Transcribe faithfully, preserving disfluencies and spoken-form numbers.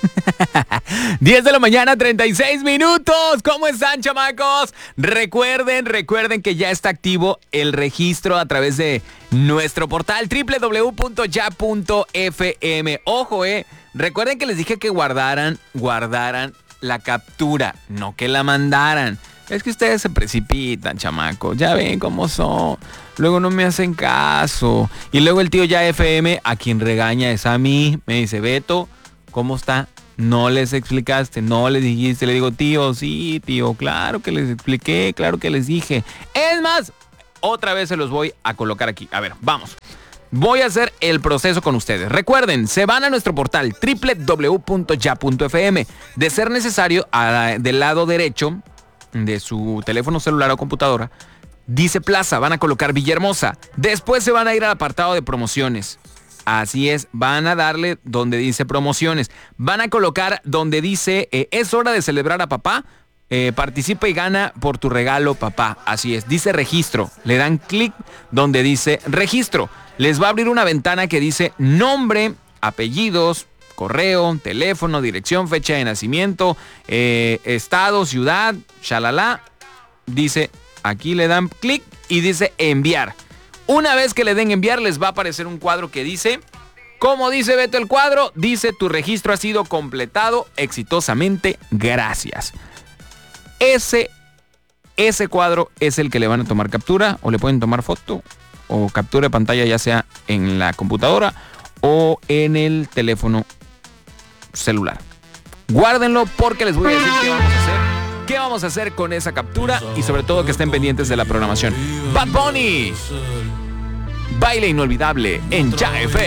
diez de la mañana, treinta y seis minutos. ¿Cómo están, chamacos? Recuerden, recuerden que ya está activo el registro a través de nuestro portal doble u doble u doble u punto ya punto efe eme. Ojo, eh. Recuerden que les dije que guardaran, guardaran la captura, no que la mandaran. Es que ustedes se precipitan, chamacos. Ya ven cómo son. Luego no me hacen caso. Y luego el tío Ya Efe Eme, a quien regaña es a mí. Me dice, Beto, ¿cómo está? No les explicaste, no les dijiste. Le digo, tío, sí, tío, claro que les expliqué, claro que les dije. Es más, otra vez se los voy a colocar aquí. A ver, vamos. Voy a hacer el proceso con ustedes. Recuerden, se van a nuestro portal doble u doble u doble u punto ya punto efe eme. De ser necesario, a la, del lado derecho de su teléfono celular o computadora, dice Plaza, van a colocar Villahermosa. Después se van a ir al apartado de promociones. Así es, van a darle donde dice promociones. Van a colocar donde dice, eh, es hora de celebrar a papá. Eh, participa y gana por tu regalo, papá. Así es, dice registro. Le dan clic donde dice registro. Les va a abrir una ventana que dice nombre, apellidos, correo, teléfono, dirección, fecha de nacimiento, eh, estado, ciudad, shalala. Dice, aquí le dan clic y dice enviar. Una vez que le den enviar, les va a aparecer un cuadro que dice, ¿cómo dice Beto el cuadro? Dice, tu registro ha sido completado exitosamente, gracias. Ese, ese cuadro es el que le van a tomar captura, o le pueden tomar foto, o captura de pantalla, ya sea en la computadora o en el teléfono celular. Guárdenlo porque les voy a decir qué vamos a hacer. ¿Qué vamos a hacer con esa captura? Y sobre todo que estén pendientes de la programación. Bad Bunny. Baile inolvidable en Ya Efe Eme.